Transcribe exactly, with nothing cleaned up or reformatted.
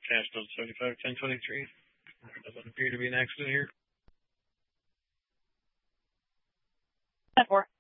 Cash code seventy-five ten twenty-three. There doesn't appear to be an accident here. ten four.